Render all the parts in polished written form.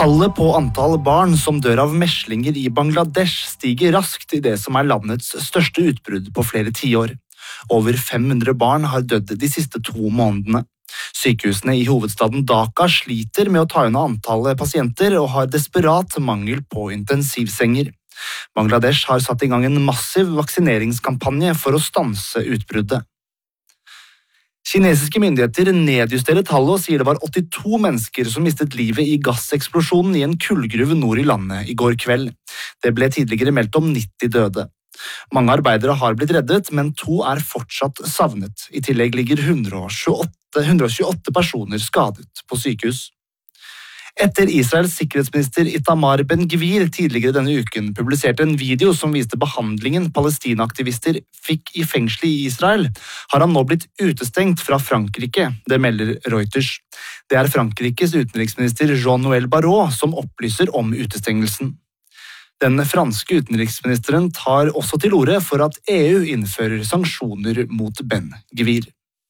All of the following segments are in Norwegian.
Tallet på antall barn som dør av meslinger i Bangladesh stiger raskt i det som landets største utbrudd på flere tiår. Over 500 barn har dødd de siste 2 månedene. Sykehusene i hovedstaden Dhaka sliter med å ta unna antallet pasienter og har desperat mangel på intensivsenger. Bangladesh har satt i gang en massiv vaksineringskampanje for å stanse utbruddet. Kinesiske myndigheter nedjusterer tallet og sier det var 82 mennesker som mistet livet i gasseksplosjonen i en kullgruve nord i landet i går kveld. Det ble tidligere meldt om 90 døde. Mange arbeidere har blitt reddet, men 2 er fortsatt savnet. I tillegg ligger 128 personer skadet på sykehus. Etter Israels sikkerhetsminister Itamar Ben-Gvir tidligere denne uken publiserte en video som viste behandlingen Palestina-aktivister fikk i fengselet i Israel, har han nå blitt utestengt fra Frankrike, det melder Reuters. Det er Frankrikes utenriksminister Jean-Noël Barrot som opplyser om utestengelsen. Den franske utenriksministeren tar også til orde for at EU innfører sanksjoner mot Ben-Gvir.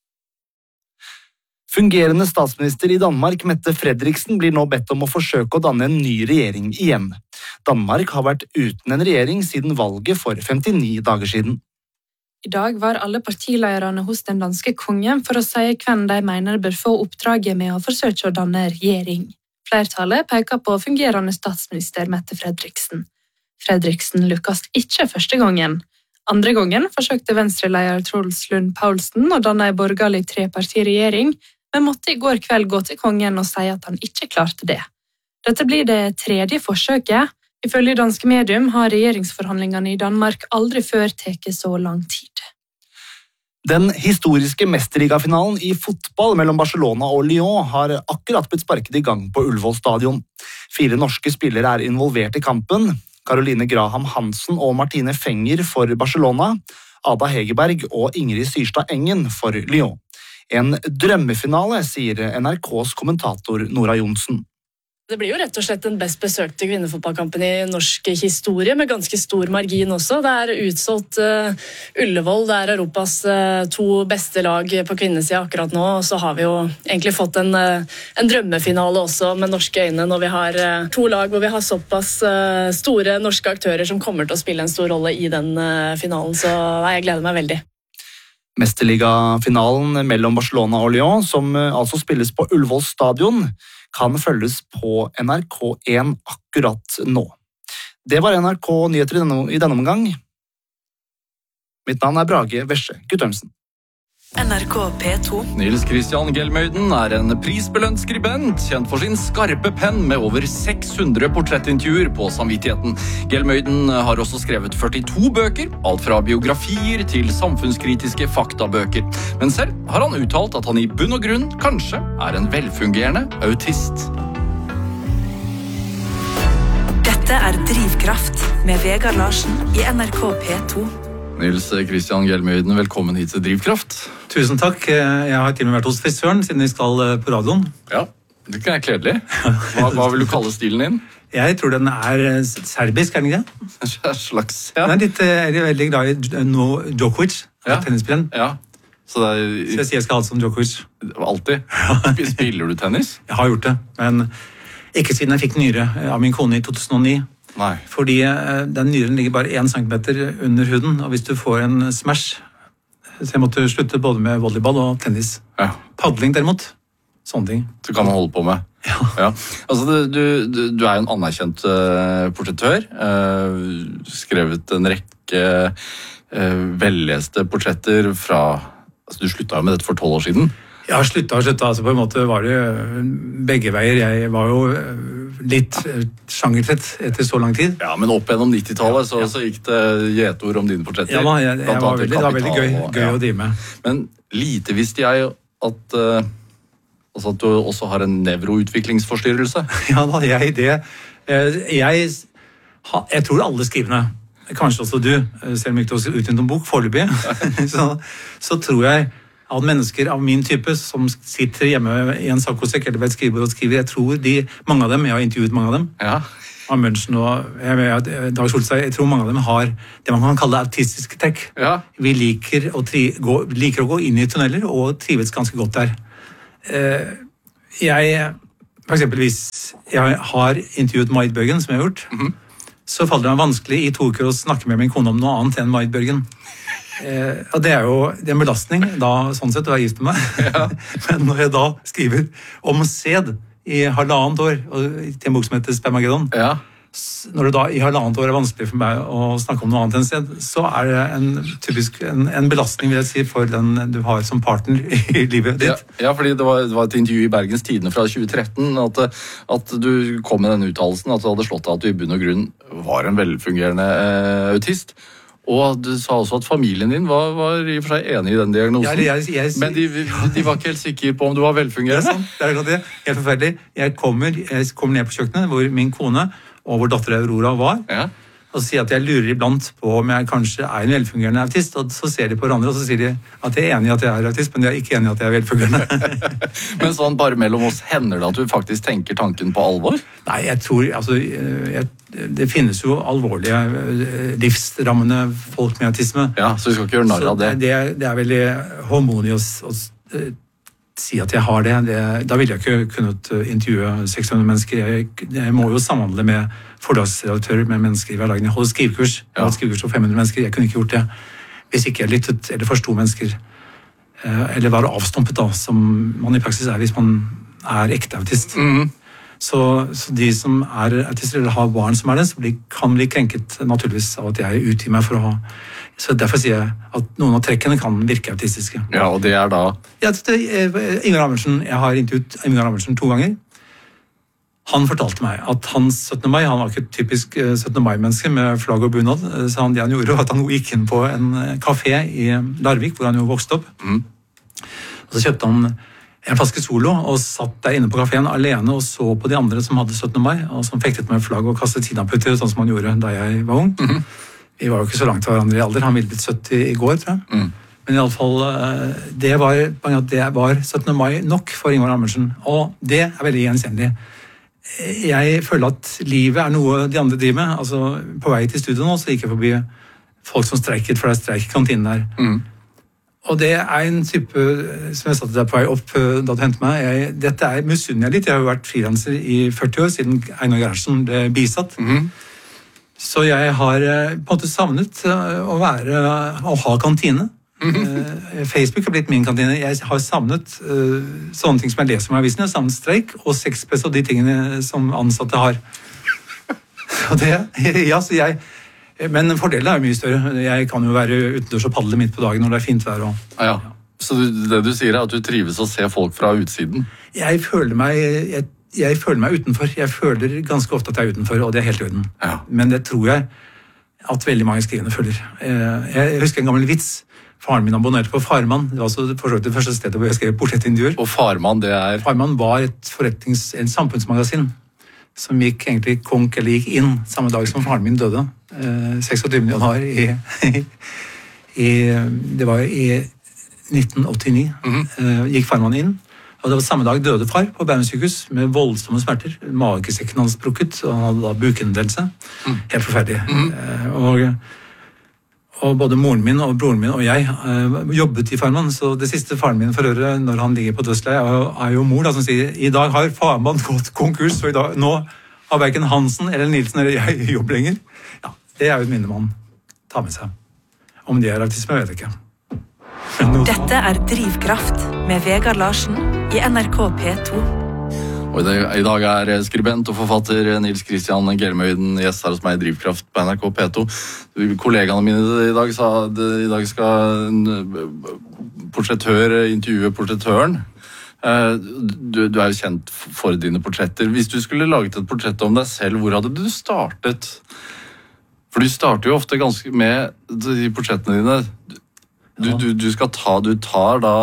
Fungerende statsminister i Danmark, Mette Frederiksen, blir nå bedt om å forsøke å danne en ny regjering igjen. Danmark har vært uten en regjering siden valget for 59 dager siden. I dag var alle partilederne hos den danske kongen for å si hvem de mener bør få oppdraget med å forsøke å danne regjering. Flertallet peker på fungerende statsminister Mette Frederiksen. Frederiksen lykkes ikke første gangen. Andre gangen forsøkte Venstre-leder Troels Lund Poulsen å danne en borgerlig 3-partiregjering, men måtte i går kveld gå til kongen og si at han ikke klarte det. Dette blir det 3. forsøket. Ifølge danske medium har regjeringsforhandlingene i Danmark aldri før tatt så lang tid. Den historiske mesterligafinalen i fotball mellom Barcelona og Lyon har akkurat blitt sparket i gang på Ullevål stadion. 4 norske spillere er involvert i kampen. Caroline Graham Hansen og Martine Fenger for Barcelona, Ada Hegerberg og Ingrid Syrstad Engen for Lyon. En drømmefinale, sier NRKs kommentator Nora Johnsen. Det blir jo rett og slett den best besøkte kvinnefotballkampen i norsk historie, med ganske stor margin også. Det er utsolgt Ullevål, det er Europas 2 beste lag på kvinnesida akkurat nå, og så har vi jo egentlig fått en drømmefinale også med norske øyne, når vi har 2 lag hvor vi har såpass store norske aktører som kommer til å spille en stor rolle i den finalen, så jeg gleder meg veldig. Mesterligafinalen mellom Barcelona og Lyon, som altså spilles på Ullevål stadion, kan følges på NRK1 akkurat nå. Det var NRK Nyheter i denne omgang. Mitt navn er Brage Vesje Guttormsen. NRK P2. Nils Christian Gelmøyden er en prisbelønt skribent, kjent for sin skarpe penn med over 600 portrettintervjuer på samvittigheten. Gelmøyden har også skrevet 42 bøker, alt fra biografier til samfunnskritiske faktabøker. Men selv har han uttalt at han i bunn og grunn kanskje er en velfungerende autist. Dette er Drivkraft med Vegard Larsen i NRK P2. Nils Christian Gelmøyden, velkommen hit til Drivkraft. Tusen takk. Jeg har til og med vært hos frisøren, siden vi skal på radioen. Ja, det kan jeg kledelig. Hva vil du kalle stilen din? Jeg tror den er serbisk, er den ikke? En slags, ja. Den er veldig glad i Djokovic, tennisspilleren. Ja. Så jeg sier jeg skal ha det som Djokovic. Alltid? Spiller du tennis? Jeg har gjort det, men ikke siden jeg fikk nyre av min kone i 2009. Nei. Fordi den nyren ligger bare 1 centimeter under huden, og hvis du får en smash, så jeg måtte slutte både med volleyball og tennis. Ja. Padling derimot, sånne ting. Så kan man holde på med. Ja. Altså, du er jo en anerkjent portrettør, skrevet en rekke velleste portretter fra, altså du sluttet jo med dette for 12 år siden. Jeg har sluttet, altså på en måte var det begge veier. Jeg var jo litt sjangertrett etter så lang tid. Ja, men opp gjennom 90-tallet så gikk det gjetord om dine portretter. Ja, det var veldig gøy å drive med. Men lite visste jeg at du også har en nevroutviklingsforstyrrelse. Ja da, jeg tror alle skrivende, kanskje også du, selv om ikke du har utgitt en bok foreløpig, så tror jeg at mennesker av min type som sitter hjemme i en sakkosekk eller ved et skrivebord og skriver, jeg tror mange av dem, jeg har intervjuet mange av dem, av München og Dag Solstad, jeg tror mange av dem har det man kan kalle autistiske trekk. Ja. Vi liker å gå inn i tunneler og trives ganske godt der. Jeg for eksempel hvis jeg har intervjuet Marit Bjørgen, som jeg har gjort, så faller det meg vanskelig i 2 uker å snakke med min kone om noe annet enn Marit Bjørgen. Og det er jo en belastning, da, sånn sett, å være gift med meg. Ja. Men når jeg da skriver om sæd i 1,5 år, til en bok som heter Spermageddon, ja. Når det da i 1,5 år er vanskelig for meg å snakke om noe annet enn sæd, så er det typisk en belastning, vil jeg si, for den du har som partner i livet ditt. Ja, fordi det var et intervju i Bergens Tidende fra 2013, at du kom med den uttalelsen, at du hadde slått deg at du i bunn og grunn var en velfungerende autist. Og du sa også at familien din var i og for seg enig i den diagnosen. Ja, men de var ikke helt sikre på om du var velfungerende. Det er det. Helt forferdelig. Jeg kommer ned på kjøkkenet, hvor min kone og vår datter Aurora var, og så sier jeg at jeg lurer iblant på om jeg kanskje er en velfungerende autist, og så ser de på hverandre, og så sier de at jeg er enig i at jeg er autist, men de er ikke enig i at jeg er velfungerende. Men sånn bare mellom oss, hender det at du faktisk tenker tanken på alvor? Nei, jeg tror, altså, det finnes jo alvorlige livsrammende folk med autisme. Ja, så vi skal ikke gjøre narr av det. Det er veldig hormoni å si at jeg har det. Da ville jeg ikke kunnet intervjue 600 mennesker. Jeg må jo samhandle med forlagsredaktører, med mennesker i hverdagen. Jeg holder skrivekurs. Jeg holder skrivekurs for 500 mennesker. Jeg kunne ikke gjort det hvis ikke jeg lyttet eller forstod mennesker. Eller var avstumpet, da, som man i praksis er hvis man er ekte autist. Så de som er autister eller har barn som er det, så kan bli krenket naturligvis av at jeg utgir meg for å ha. Så derfor sier jeg at noen av trekkene kan virke autistiske. Ja, og det er da? Ja, Ingar Amundsen. Jeg har intervjuet Ingar Amundsen 2 ganger. Han fortalte meg at hans 17. mai, han var ikke et typisk 17. mai-menneske med flagg og bunad, så det han gjorde var at han gikk inn på en kafé i Larvik, hvor han jo vokste opp. Og så kjøpte han en flaske Solo og satt der inne på kaféen alene og så på de andre som hadde 17. mai, og som fektet med flagg og kastet kinaputter, sånn som han gjorde da jeg var ung. Vi var jo ikke så langt fra hverandre i alder. Han ville blitt 70 i går, tror jeg. Men i alle fall, det var 17. mai nok for Ingar Amundsen. Og det er veldig gjenkjennelig. Jeg føler at livet er noe de andre driver med. Altså, på vei til studio nå, så gikk jeg forbi folk som streiket, for det er streik i kantinen der. Og det er en type, som jeg sa til deg på vei opp da du hentet meg, dette er misunner jeg litt. Jeg har jo vært frilanser i 40 år, siden Einar Gerhardsen ble bisatt. Så jeg har på en måte savnet å ha kantine. Facebook har blitt min kantine. Jeg har savnet sånne ting som jeg leser om i avisen. Jeg har savnet streik og sexpress og de tingene som ansatte har. Men fordelen er jo mye større. Jeg kan jo være utendørs og padle midt på dagen når det er fint vær. Ja. Så det du sier er at du trives å se folk fra utsiden? Jeg føler meg utenfor. Jeg føler ganske ofte at jeg er utenfor, og det er helt i orden. Ja. Men det tror jeg at veldig mange skrivende føler. Jeg husker en gammel vits. Faren min abonnerte på Farman. Det var altså det første stedet hvor jeg skrev portrettintervjuer. Og Farman, det er? Farman var en samfunnsmagasin som gikk egentlig konk eller gikk inn samme dag som faren min døde. 26. januar det var i 1989. Gikk Farman inn. Og det var samme dag døde far på Bærum sykehus med voldsomme smerter. Magesekken hans brukket, og han hadde da bukhinnebetennelse. Helt forferdelig. Og både moren min og broren min og jeg jobbet i Farman, så det siste faren min får høre når han ligger på dødsleiet, er jo mor da, som sier i dag har Farman gått konkurs, og nå har hverken Hansen eller Nilsen eller jeg jobb lenger. Ja, det er jo et minne man tar med seg. Om det er autisme, vet jeg ikke. Dette er Drivkraft med Vegard Larsen i NRK P2. Og i dag er skribent og forfatter Nils Christian Gelmøyden gjest her hos meg i Drivkraft på NRK P2. Kollegaene mine i dag sa at i dag skal en portrettør intervjue portrettøren. Du er jo kjent for dine portretter. Hvis du skulle laget et portrett om deg selv, hvor hadde du startet? For du starter jo ofte ganske med de portrettene dine. Du tar da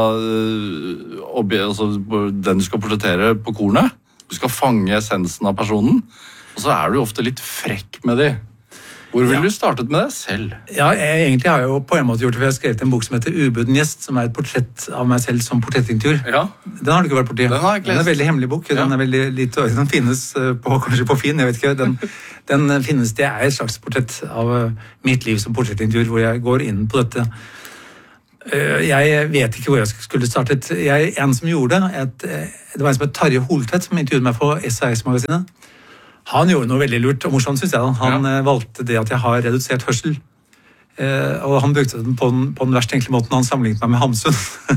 den du skal portrettere på kornet. Du skal fange essensen av personen. Og så er du ofte litt frekk med det. Hvor ville du startet med deg selv? Ja, egentlig har jeg jo på en måte gjort det, for jeg har skrevet en bok som heter Ubuden gjest, som er et portrett av meg selv som portrettintervjuer. Ja. Den har du ikke vært borti. Den er en veldig hemmelig bok. Den er veldig lite, den finnes kanskje på Finn, jeg vet ikke. Den finnes, det er et slags portrett av mitt liv som portrettintervjuer, hvor jeg går inn på dette. Jeg vet ikke hvor jeg skulle startet. En som gjorde det var en som het Tarje Holtvedt, som intervjuet meg på SAS-magasinet. Han gjorde noe veldig lurt og morsomt, synes jeg. Han valgte det at jeg har redusert hørsel. Og han brukte den på den verst tenkelige måten. Han sammenlignet meg med Hamsun,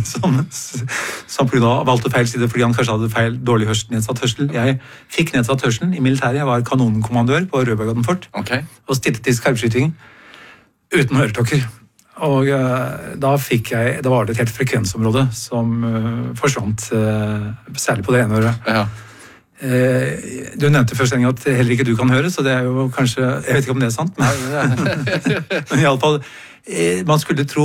som på grunn av valgte feil side, fordi han kanskje hadde dårlig hørsel, nedsatt hørsel. Jeg fikk nedsatt hørsel i militæret. Jeg var kanonkommandør på Rødbergaden fort, og stilte til skarpskyting uten høreklokker. Og da var det et helt frekvensområde som forsvant, særlig på det ene øret. Du nevnte først en gang at heller ikke du kan høre, så det jo kanskje, jeg vet ikke om det sant, men i alle fall, man skulle tro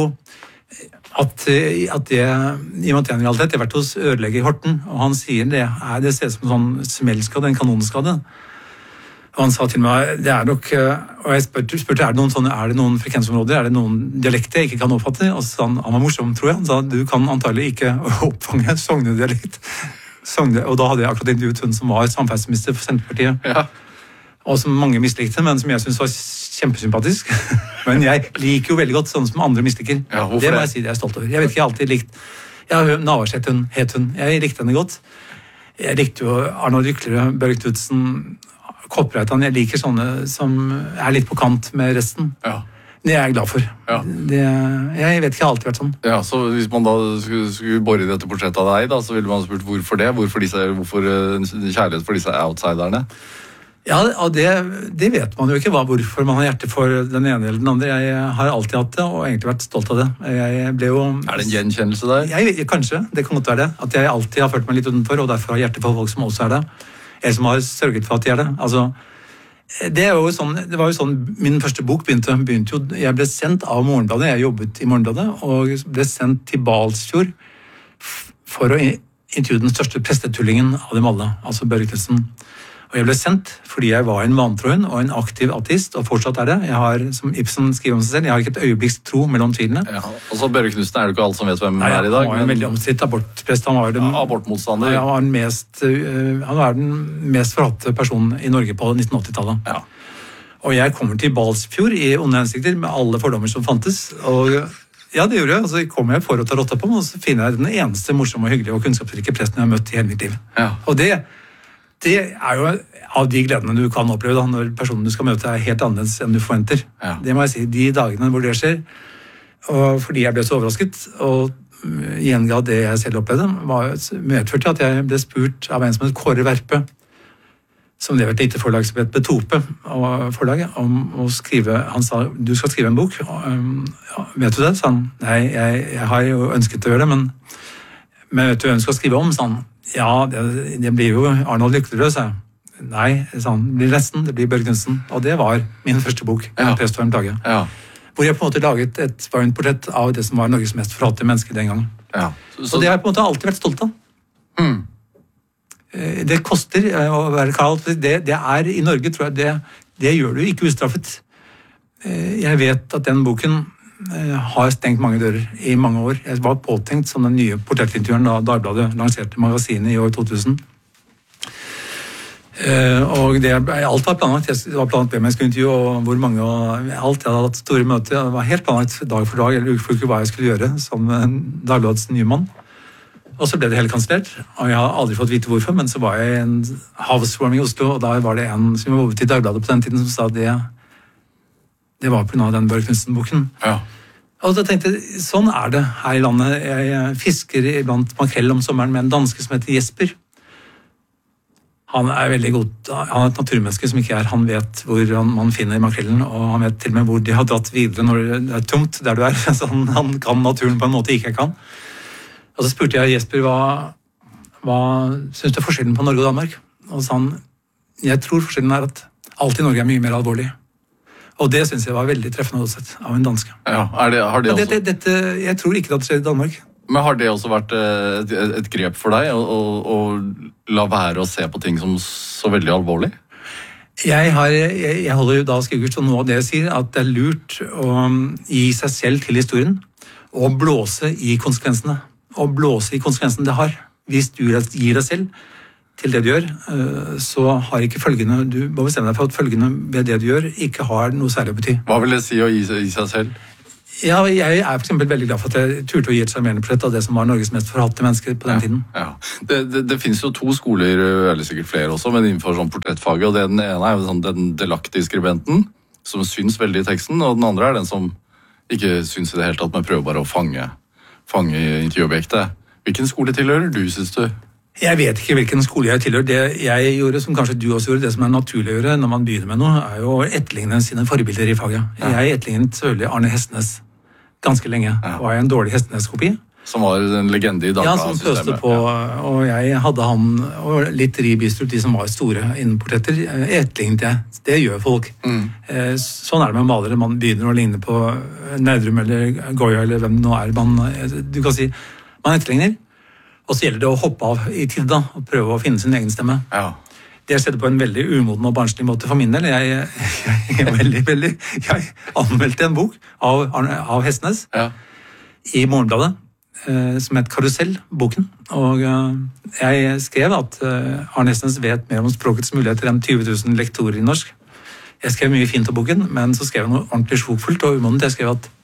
at det, i og med at det en realitet, jeg har vært hos ødelege i Horten, og han sier det ser ut som en sånn smellskade, en kanonskade. Og han sa til meg, det nok, og jeg spurte, er det noen frekvensområder, er det noen dialekter jeg ikke kan oppfatte? Og så han var morsom, tror jeg. Han sa, du kan antagelig ikke oppfange Sogne-dialekt. Og da hadde jeg akkurat intervjuet hun som var samferdselsminister for Senterpartiet. Ja. Og som mange mislikte, men som jeg synes var kjempesympatisk. Men jeg liker jo veldig godt sånn som andre misliker. Ja, det må jeg si, det jeg stolt over. Jeg vet ikke, jeg har alltid likt... Navarsete het hun. Jeg likte henne godt. Jeg likte jo Arnold Ryklerød, Børge Knudsen, Koppreitan. Jeg liker sånne som litt på kant med resten. Ja. Det jeg glad for. Ja. Jeg vet ikke, jeg har alltid vært sånn. Ja, så hvis man da skulle bore i dette portrettet av deg, da, så ville man spurt hvorfor det? Hvorfor kjærlighet for disse outsiderne? Ja, og det vet man jo ikke, hvorfor man har hjerte for den ene eller den andre. Jeg har alltid hatt det, og egentlig vært stolt av det. Jeg ble jo... Er det en gjenkjennelse der? Kanskje, det kan godt være det. At jeg alltid har følt meg litt utenfor, og derfor har hjerte for folk som også det. Eller som har sørget for at de det. Altså... Det var jo sånn min første bok begynte jo, jeg ble sendt av Morgenbladet, jeg jobbet i Morgenbladet, og ble sendt til Balsfjord for å intervjue den største prestetullingen av dem alle, altså Børge Knudsen. Og jeg ble sendt fordi jeg var en vantro og en aktiv ateist, og fortsatt det. Jeg har, som Ibsen skriver om seg selv, jeg har ikke et øyeblikks tro mellom tvilene. Ja, og så Børge Knudsen det jo ikke alle som vet hvem han i dag. Han var en veldig omstridt abortprest. Han var abortmotstander. Han var den mest forhatte personen i Norge på 1980-tallet. Ja. Og jeg kommer til Balsfjord i onde hensikter med alle fordommer som fantes, og ja, det gjorde jeg. Og så kommer jeg for å ta rotta på meg, og så finner jeg den eneste morsomme og hyggelige og kunnskapsrike presten jeg har møtt i hele mitt liv. Ja. Og det jo av de gledene du kan oppleve da, når personen du skal møte helt annerledes enn du forventer. Ja. Det må jeg si, de dagene hvor det skjer, og fordi jeg ble så overrasket, og gjenga det jeg selv opplevde, medførte at jeg ble spurt av en som het Kåre Verpe, som det var et lite forlag som het Betope, forlaget, om å skrive. Han sa, du skal skrive en bok. Vet du det? Sa han. Nei, jeg har jo ønsket å gjøre det, men vet du hva jeg skal skrive om? Sa han. Ja, det blir jo Arnold Ryklerød, sa jeg. Nei, sa han, det blir nesten, det blir Børge Knudsen. Og det var min første bok, En prest for en plage. Ja. Hvor jeg på en måte laget et portrett av det som var Norges mest forhatte menneske den gangen. Ja. Så det har jeg på en måte alltid vært stolt av. Det koster å være kald. Det i Norge, tror jeg, det gjør du ikke ustraffet. Jeg vet at den boken har stengt mange dører i mange år. Jeg var påtenkt som den nye portrettintervjueren da Dagbladet lanserte magasinet i år 2000. Og alt var planlagt. Det var planlagt hvem jeg skulle intervjue, og hvor mange, og alt. Jeg hadde hatt store møter. Det var helt planlagt dag for dag, eller uke for uke, hva jeg skulle gjøre som Dagbladets nye mann. Og så ble det helt kansellert, og jeg har aldri fått vite hvorfor, men så var jeg i en housewarming i Oslo, og da var det en som jobbet i Dagbladet på den tiden som sa det var på grunn av den Børge Knudsen-boken. Ja. Og da tenkte jeg, sånn det her i landet. Jeg fisker iblant makrell om sommeren med en danske som heter Jesper. Han veldig god, han et naturmenneske som ikke han vet hvor man finner makrellen, og han vet til og med hvor de har dratt videre når det tomt der du så han kan naturen på en måte ikke jeg kan. Og så spurte jeg Jesper, hva synes du forskjellen på Norge og Danmark? Og så sa han, jeg tror forskjellen at alt i Norge mye mer alvorlig. Og det synes jeg var veldig treffende sett av en danske. Ja, har det også... jeg tror ikke det skjer i Danmark. Men har det også vært et grep for deg å la være å se på ting som så veldig alvorlig? Jeg holder jo da skrivekurs, og noe av det jeg sier, at det lurt å gi seg selv til historien, og blåse i konsekvensene. Og blåse i konsekvensene det har. Hvis du gir deg selv til det du gjør, så har ikke følgende, du må bestemme deg for at følgende ved det du gjør ikke har noe særlig å bety. Hva vil det si å gi seg selv? Ja, jeg for eksempel veldig glad for at jeg turte å gi et charmerende portrett av det som var Norges mest forhatte mennesker på den tiden. Ja. Det finnes jo 2 skoler, eller sikkert flere også, men innenfor sånn portrettfaget, og den ene er jo sånn den delaktige skribenten, som syns veldig i teksten, og den andre er den som ikke syns i det hele tatt, men prøver bare å fange intervjuobjektet. Hvilken skole tilhører du, synes du? Jeg vet ikke hvilken skole jeg tilhører. Det jeg gjorde, som kanskje du også gjorde, det som er naturlig å gjøre når man begynner med noe, er jo å etterligne sine forbilder i faget. Ja. Jeg etterlignet selvfølgelig Arne Hestnes ganske lenge. Var jeg en dårlig Hestnes-kopi? Som var en legende i Dagbladet-systemet. Ja, som pøste på, og jeg hadde han, og litt Ribistrup, de som var store innen portretter, etterlignet jeg. Det gjør folk. Sånn er det med malere. Man begynner å ligne på Nerdrum eller Goya eller hvem det nå er. Du kan si, man etterligner. Og så gjelder det å hoppe av i tid da, og prøve å finne sin egen stemme. Ja. Det skjedde på en veldig umoden og barnslig måte for min del. Jeg anmeldte en bok av Hestnes i Morgenbladet, som het Karusell, boken. Og jeg skrev at Arne Hestnes vet mer om språkets muligheter enn 20 000 lektorer i norsk. Jeg skrev mye fint om boken, men så skrev jeg noe ordentlig sjokfullt og umodent. Jeg skrev at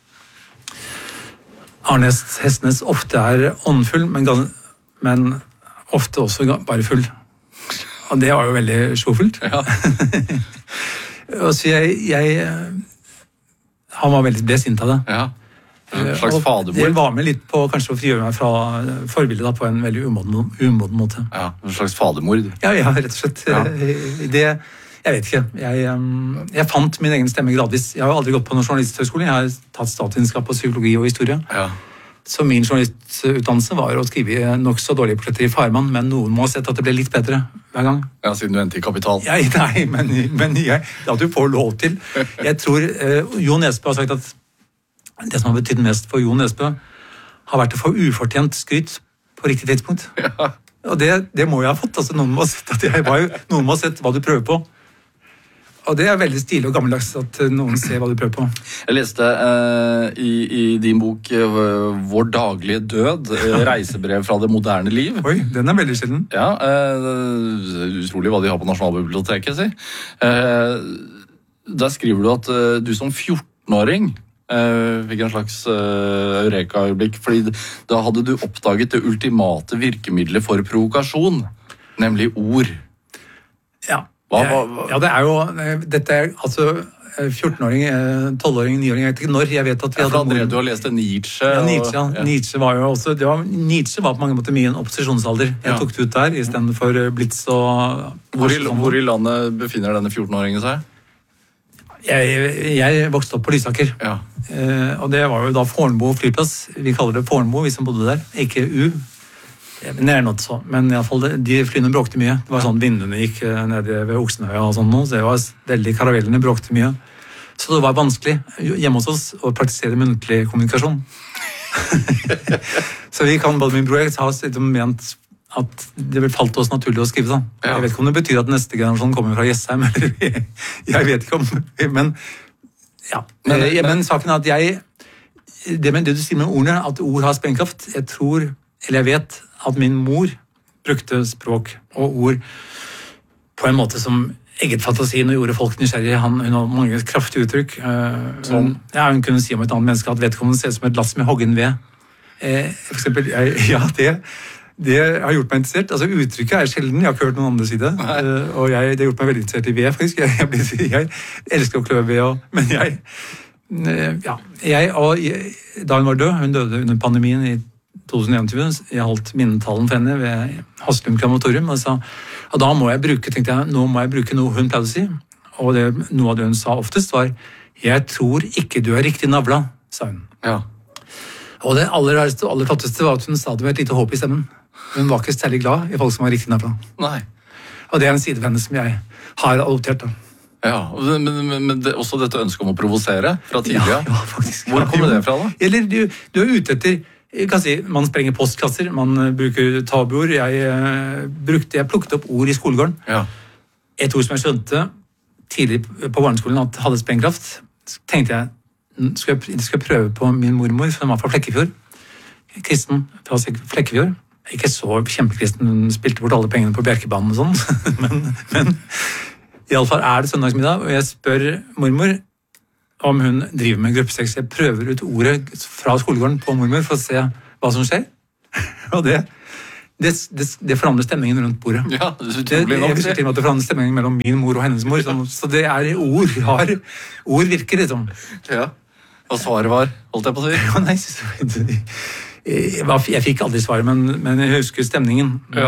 Arne Hestnes ofte er åndfull, men ofte også bare full. Og det var jo veldig sjofullt. Ja. Og så han var veldig sint av det. Ja. En slags fadermord. Det var med litt på kanskje å frigjøre meg fra forbildet da, på en veldig umoden måte. Ja, en slags fadermord. Ja, rett og slett. Ja. Jeg vet ikke. Jeg fant min egen stemme gradvis. Jeg har aldri gått på noen journalisthøyskole. Jeg har tatt statsvitenskap og psykologi og historie. Ja. Så min journalistutdannelse var å skrive nok så dårlige portretter i Farmann, men noen må ha sett at det ble litt bedre hver gang. Ja, siden du endte i Kapital. Nei, men at du får lov til. Jeg tror Jo Nesbø har sagt at det som har betydd mest for Jo Nesbø, har vært å få ufortjent skryt på riktig tidspunkt. Ja. Og det må jeg ha fått. Altså, noen må ha sett hva du prøver på. Og det er veldig stilig og gammeldags at noen ser hva du prøver på. Jeg leste i din bok Vår daglige død, reisebrev fra det moderne liv. Oi, den er veldig sjelden. Ja, utrolig hva de har på Nasjonalbiblioteket, si. Der skriver du at du som 14-åring fikk en slags eureka-øyeblikk, fordi da hadde du oppdaget det ultimate virkemidlet for provokasjon, nemlig ord. Ja. Ja, det er jo, dette er altså 14-åring, 12-åring, 9-åring, jeg vet ikke når, jeg vet at vi hadde... André, du har lest Nietzsche. Ja, Nietzsche var jo også, Nietzsche var på mange måter mye en opposisjonsalder. Jeg tok det ut der, i stedet for Blitz og... Hvor i landet befinner denne 14-åringen seg? Jeg vokste opp på Lysaker. Ja. Og det var jo da Fornebu flyplass. Vi kaller det Fornebu, vi som bodde der, ikke U. Men i alle fall, de flyene bråkte mye. Det var sånn vinduene gikk nede ved Oksenøya og sånn noe, så det var veldig karavellene bråkte mye. Så det var vanskelig hjemme hos oss å praktisere muntlig kommunikasjon. Så vi kan, både min bror og jeg, har ment at det falt oss naturlig å skrive sånn. Ja. Jeg vet ikke om det betyr at neste generasjon kommer fra Jessheim, eller jeg vet ikke om, men ja. Men saken er at det du sier med ordene, at ord har sprengkraft, jeg vet at min mor brukte språk og ord på en måte som eget fantasien og gjorde folk nysgjerrige. Hun har mange kraftige uttrykk. Hun kunne si om et annet menneske at vedkommende ser ut som et lass med hoggen ved. For eksempel, det har gjort meg interessert. Altså, uttrykket er sjelden, jeg har ikke hørt noen andre si det. Og det har gjort meg veldig interessert i ved, faktisk. Jeg elsker å klø ved, men da hun var død, hun døde under pandemien i 2021, jeg holdt minnetalen for henne ved Haslum Krematorium, og da må jeg bruke noe hun pleide å si, og noe av det hun sa oftest var, jeg tror ikke du er riktig navla, sa hun. Ja. Og det aller flotteste var at hun sa det med et lite håp i stemmen. Hun var ikke særlig glad i folk som var riktig navla. Nei. Og det er en side av henne som jeg har adoptert da. Ja, men også dette ønsket om å provosere fra tidligere. Ja, faktisk. Hvor kommer det fra da? Eller du er ute etter, jeg kan si, man sprenger postkasser, man bruker tabuord. Jeg plukket opp ord i skolegården. Ja. Et ord som jeg skjønte tidlig på barneskolen at hadde sprengkraft, tenkte jeg, skal jeg prøve på min mormor, som var fra Flekkefjord. Kristen fra Flekkefjord. Ikke så kjempekristen, hun spilte bort alle pengene på Bjerkebanen og sånn, men i alle fall er det søndagsmiddag, og jeg spør mormor, om hun driver med gruppesex. Jeg prøver ut ordet fra skolegården på mormor for å se hva som skjer. Og det forandrer stemningen rundt bordet. Ja, Jeg husker til og med at det forandrer stemningen mellom min mor og hennes mor. Så det ord. Ord virker, liksom. Ja. Og svaret var, holdt jeg på å si? Ja, nei, jeg fikk aldri svaret, men jeg husker stemningen. Ja.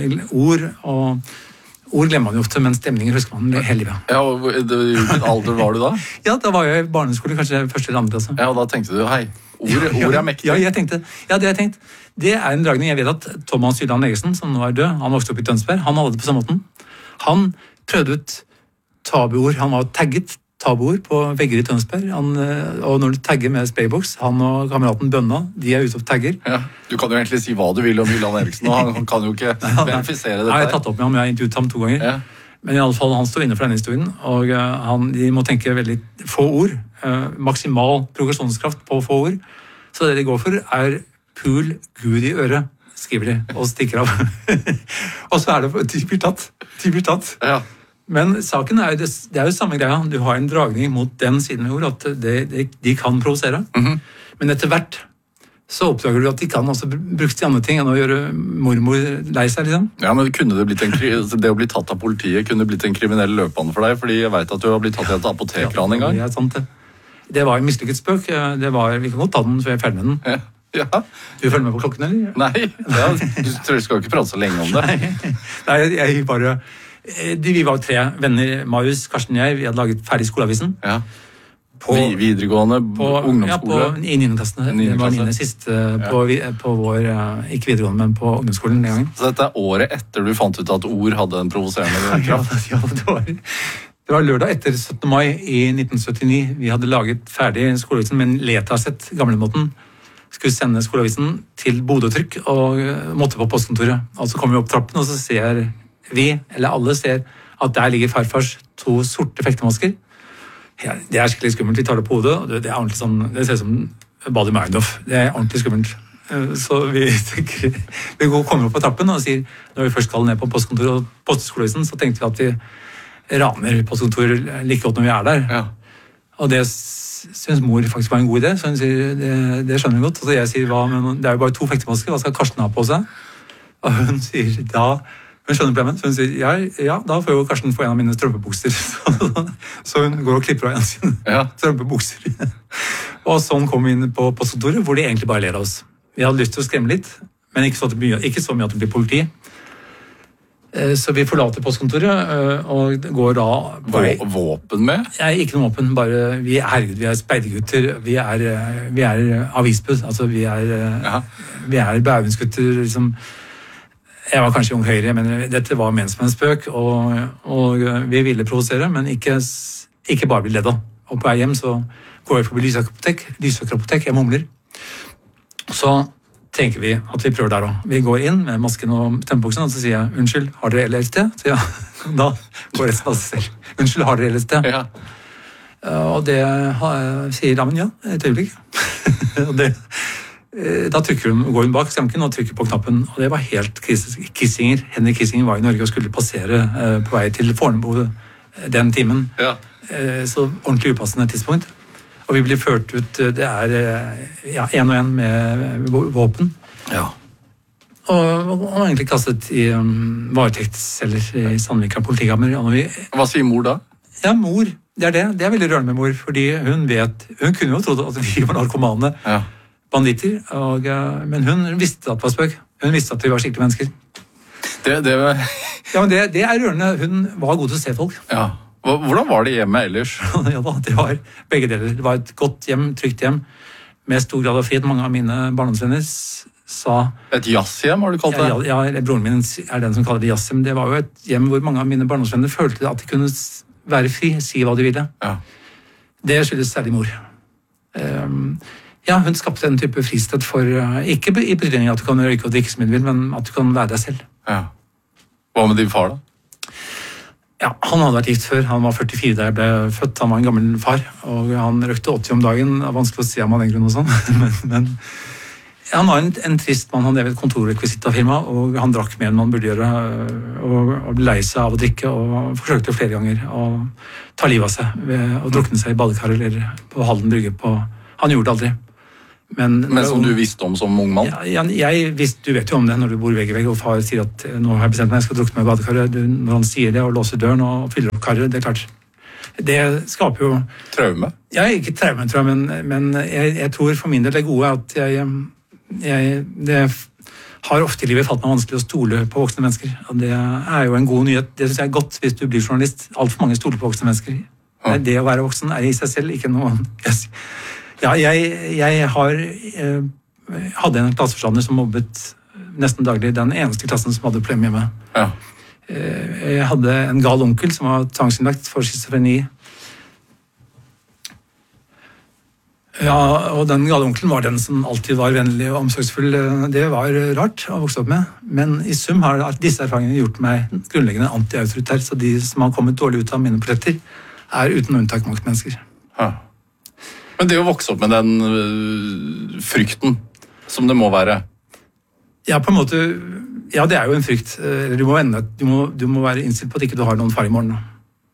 Ord glemmer man jo ofte, men stemninger husker man hele livet. Ja, og hvilken alder var du da? Ja, da var jeg i barneskole, kanskje første eller andre klasse. Ja, og da tenkte du, hei, ord er mektig. Ja, det har jeg tenkt. Det er en dragning. Jeg vet at Thomas Hylland Egesen, som nå er død, han vokste opp i Tønsberg, han hadde det på samme måten. Han prøvde ut tabuord, han var tagget tabuord på vegger i Tønsberg, og når du tagger med Spraybox, han og kameraten Bønna, de er ute og tagger. Ja, du kan jo egentlig si hva du vil om Hylland Eriksen, og han kan jo ikke verifisere dette. Jeg har tatt opp med ham, jeg har intervjuet ham 2 ganger. Ja. Men i alle fall, han står inne for denne historien, og de må tenke veldig få ord, maksimal progresjonskraft på få ord. Så det de går for er pul Gud i øret, skriver de, og stikker av. Og så er det, de blir tatt. Ja. Men saken er jo, det er jo samme greia. Du har en dragning mot den siden med ord, at de kan provosere. Men etter hvert så oppdager du at de kan også brukes til andre ting enn å gjøre mormor lei seg, liksom. Ja, men kunne det å bli tatt av politiet kunne blitt en kriminell løpebane for deg, fordi jeg vet at du har blitt tatt i et apotekran en gang. Ja, sant det. Det var en mislykket spøk. Vi kan godt ta den før jeg er ferdig med den. Ja. Du følger med på klokken, eller? Nei, du skal jo ikke prate så lenge om det. Nei, jeg bare... Vi var 3 venner, Marius, Karsten og jeg, vi hadde laget ferdig skoleavisen. Ja. Videregående, ungdomsskole? Ja, i 9. klassen. Det var 9. siste på vår, ikke videregående, men på ungdomsskolen den gangen. Så dette er året etter du fant ut at ord hadde en provoserende kraft? Ja, det var lørdag etter 17. mai i 1979. Vi hadde laget ferdig skoleavisen med en letasett, gamlemåten. Skulle sende skoleavisen til Bodø-trykk og måtte på postkontoret. Og så kommer vi opp trappen, og så ser vi, eller alle ser, at der ligger farfars 2 sorte fektemasker. Ja, det er skikkelig skummelt. Vi tar det på hodet, og det er ordentlig sånn, det ser ut som Bader Meinhof. Det er ordentlig skummelt. Så vi tenker, vi kommer opp på trappen og sier, når vi først skal ned på postkontoret og postskoleavisen, så tenkte vi at vi raner postkontoret like godt når vi er der. Ja. Og det synes mor faktisk var en god idé, så hun sier, det skjønner vi godt. Og så jeg sier, men det er jo bare 2 fektemasker, hva skal Karsten ha på seg? Og hun sier, hun skjønner problemet, så hun sier, ja, da får jo Karsten få en av mine strømpebukser. Så hun går og klipper av en sine strømpebukser. Og sånn kom vi inn på postkontoret, hvor de egentlig bare ler av oss. Vi hadde lyst til å skremme litt, men ikke så mye at det blir politi. Så vi forlater postkontoret og går da på vei. Våpen med? Nei, ikke noe våpen, bare vi er speidergutter, vi er avisbud, altså vi er bævensgutter, liksom. Jeg var kanskje ung høyre, men dette var ment som en spøk, og vi ville provosere, men ikke bare bli ledd av. Og på vei hjem så går jeg forbi Lysaker apotek, jeg mumler. Så tenker vi at vi prøver der også. Vi går inn med masken og stemmebuksen, og så sier jeg, unnskyld, har dere LSD? Så ja, da går resten av seg selv. Unnskyld, har dere LSD? Ja. Og det sier damen, ja, et øyeblikk. Og da går hun bak skamken og trykker på knappen, og det var helt Kissinger. Henrik Kissinger var i Norge og skulle passere på vei til Fornebu den timen. Ja. Så ordentlig upassende tidspunkt. Og vi blir ført ut, det er en og en med våpen. Ja. Og egentlig kastet i varetektsceller i Sandvika politikammer. Hva sier mor da? Ja, mor, det er veldig rørende med mor, fordi hun kunne jo trodd at vi var narkomane. Ja. Banditter, men hun visste at det var spøk. Hun visste at vi var skikkelige mennesker. Ja, men det er rørende. Hun var god til å se folk. Ja. Hvordan var det hjemme ellers? Ja da, det var begge deler. Det var et godt hjem, trygt hjem, med stor grad av frihet. Mange av mine barndomsvenner sa... Et jazzhjem, har du kalt det? Ja, broren min er den som kaller det jazzhjem. Det var jo et hjem hvor mange av mine barndomsvenner følte at de kunne være fri, si hva de ville. Ja. Det skyldes særlig mor. Ja, hun skapte en type fristed for, ikke i betydning at du kan røyke og drikke som du vil, men at du kan være deg selv. Ja. Hva med din far da? Ja, han hadde vært gift før. Han var 44 da jeg ble født. Han var en gammel far, og han røkte 80 om dagen. Det er vanskelig å si om han en grunn og sånn. Men Han var en trist mann, han drev et kontorrekvisittafirma, og han drakk mer enn man burde gjøre, og ble lei seg av å drikke, og forsøkte flere ganger å ta livet av seg ved å drukne seg i badekar eller på Halden brygge på. Han gjorde det aldri. Men som du visste om som ung mann? Ja, du vet jo om det når du bor vegg i vegg, og far sier at nå har jeg bestemt meg, jeg skal drukne meg i badekaret. Når han sier det og låser døren og fyller opp karet, det klart. Det skaper jo... Traume? Ja, ikke traume, tror jeg, men jeg tror for min del det gode at det har ofte i livet falt meg vanskelig å stole på voksne mennesker. Og det jo en god nyhet. Det synes jeg godt hvis du blir journalist. Alt for mange stoler på voksne mennesker. Ja. Det å være voksen i seg selv ikke noe... Ja, jeg hadde en klasseforstander som mobbet nesten daglig. Den eneste klassen som hadde problem hjemme. Ja. Jeg hadde en gal onkel som var tvangsinnlagt for schizofreni. Ja, og den gale onkelen var den som alltid var vennlig og omsorgsfull. Det var rart å vokse opp med. Men i sum har disse erfaringene gjort meg grunnleggende anti-autoritær, så de som har kommet dårlig ut av mine portretter, uten unntak maktmennesker. Ja. Men det å vokse opp med den frykten som det må være? Ja, på en måte... Ja, det jo en frykt. Du må være innstilt på at ikke du har noen far i morgen.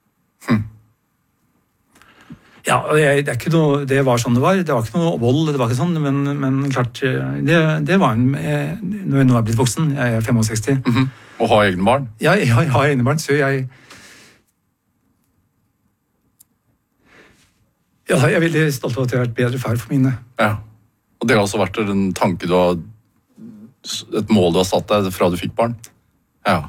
Ja, det var sånn det var. Det var ikke noe vold, det var ikke sånn, men klart, det var når jeg nå blitt voksen, jeg 65. Og har egne barn? Ja, jeg har egne barn, så jeg er veldig stolt av at jeg har vært bedre far for mine. Ja, og det har også vært en tanke du har, et mål du har satt deg fra du fikk barn? Ja.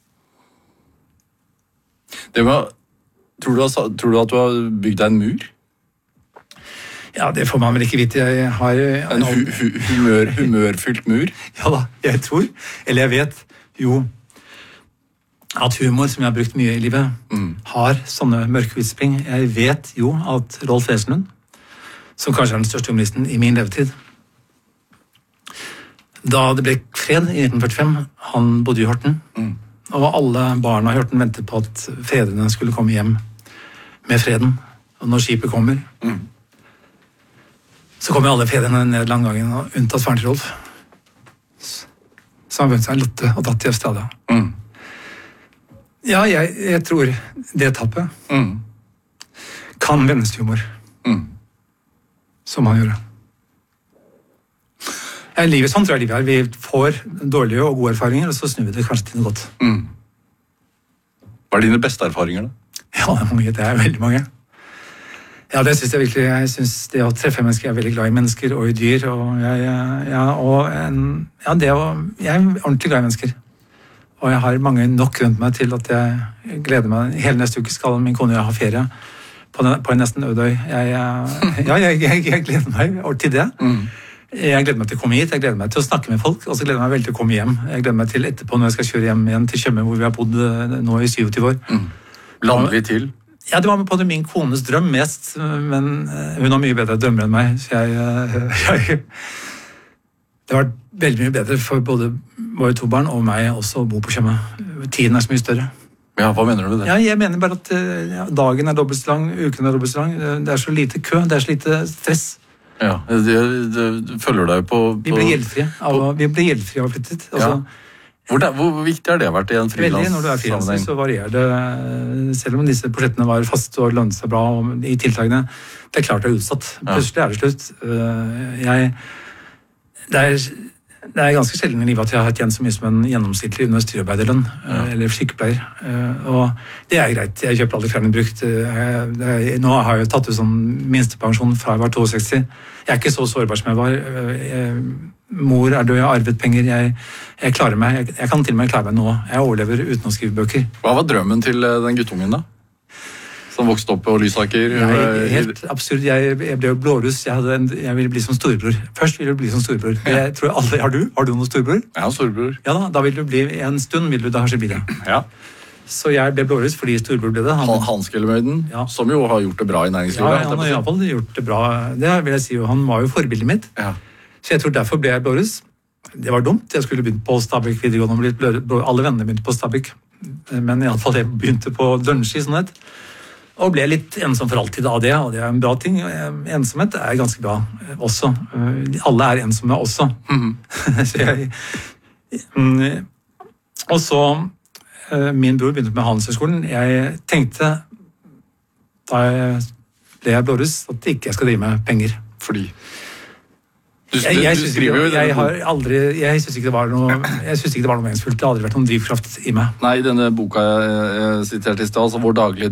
Tror du at du har bygd deg en mur? Ja, det får man vel ikke vite. Jeg har... En humørfylt mur? Ja da, jeg tror, eller jeg vet jo at humor, som jeg har brukt mye i livet, har sånne mørke utspring. Jeg vet jo at Rolf Wesenlund, som kanskje den største humoristen i min levetid, da det ble fred i 1945, han bodde i Horten, og alle barna i Horten ventet på at fedrene skulle komme hjem med freden. Og når skipet kommer, så kommer alle fedrene ned langgangen, unntatt faren til Rolf. Så han begynte seg Lotte og datt i Australia. Ja, jeg tror det tappet kan vendes til humor. Som han gjorde. Livet sånn tror jeg livet Vi får dårlige og gode erfaringer, og så snur vi det kanskje til noe godt. Hva dine beste erfaringer, da? Ja, det veldig mange. Ja, det synes jeg virkelig. Jeg synes det å treffe mennesker, jeg veldig glad i mennesker og i dyr. Og jeg ordentlig glad i mennesker. Og jeg har mange nok rundt meg til at jeg gleder meg. Hele neste uke skal min kone og jeg ha ferie på en nesten øde øy. Jeg gleder meg til det. Jeg gleder meg til å komme hit, jeg gleder meg til å snakke med folk, og så gleder jeg meg veldig til å komme hjem. Jeg gleder meg til etterpå når jeg skal kjøre hjem igjen til Tjøme, hvor vi har bodd nå i 27 år. Lander vi til? Ja, det var på min kones drøm mest, men hun har mye bedre drømmer enn meg, så det var veldig mye bedre for både våre to barn og meg også å bo på Tjøme. Tiden så mye større. Ja, hva mener du med det? Ja, jeg mener bare at dagen dobbelt så lang, uken dobbelt så lang, det så lite kø, det så lite stress. Ja, det følger deg på... Vi ble gjeldfrie av å flyttet. Altså, hvor viktig har det vært i en frilans? Veldig, når du frilanser så varierer det, selv om disse prosjektene var fast og lønnet seg bra og i tiltakene, det klart det utsatt. Plutselig det slutt. Det ganske sjelden i livet at jeg har hatt igjen så mye som en gjennomsnittlig industriarbeiderlønn, eller sykepleier, og det greit. Jeg kjøper aldri klærne brukt. Nå har jeg tatt ut sånn minstepensjon fra jeg var 62. Jeg ikke så sårbar som jeg var. Mor død, jeg har arvet penger. Jeg klarer meg. Jeg kan til og med klare meg nå. Jeg overlever uten å skrive bøker. Hva var drømmen til den guttungen da? Som vokste opp på Lysaker? Helt absurd. Jeg ble jo blåruss. Jeg ville bli som storebror. Først ville du bli som storebror. Jeg tror alle, har du noen storebror? Jeg har storebror. Ja da vil du bli en stund, vil du da kanskje bli det. Ja. Så jeg ble blåruss fordi storebror ble det. Hans Gellemøyden, som jo har gjort det bra i næringslivet. Ja, han har i hvert fall gjort det bra. Det vil jeg si, han var jo forbildet mitt. Ja. Så jeg tror derfor ble jeg blåruss. Det var dumt. Jeg skulle begynt på Stabæk videregående. Alle vennene begynte på Stabæk. Men i alle fall jeg begynte på Dønski, sånn et. Og ble litt ensom for alltid av det, og det en bra ting. Ensomhet ganske bra også. Alle ensomme også. Og så, min bror begynte med Handelshøyskolen. Jeg tenkte, da jeg ble blåruss, at ikke jeg skal drive med penger. Fordi? Jeg synes ikke det var noe meningsfullt. Det har aldri vært noen drivkraft i meg. Nei, i denne boka jeg siterte i sted, altså Vår daglige